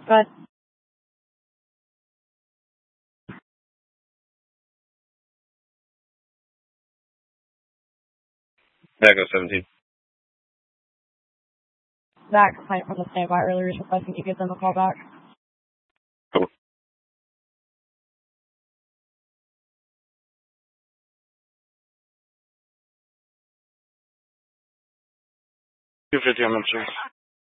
But Echo 17. Zach, client from the standby earlier, is requesting you give them a call back. Cool. 250 on them, sir.